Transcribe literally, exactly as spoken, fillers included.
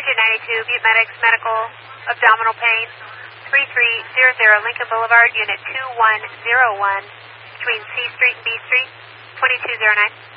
Engine ninety-two, Butte Medics, medical, abdominal pain, thirty-three hundred Lincoln Boulevard, unit two one zero one, between C Street and B Street, twenty-two oh nine.